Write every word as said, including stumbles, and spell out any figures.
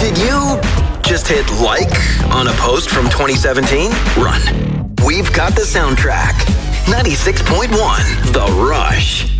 Did you just hit like on a post from twenty seventeen? Run. We've got the soundtrack. ninety-six point one The Rush.